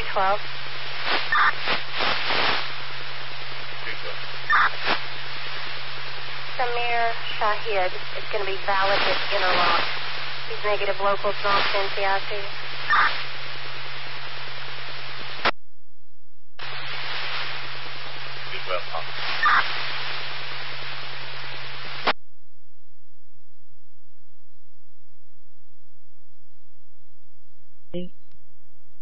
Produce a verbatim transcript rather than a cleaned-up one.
twelve. Samir Shahid is going to be valid with interlock. He's negative locals, Bronx N C I C. Well,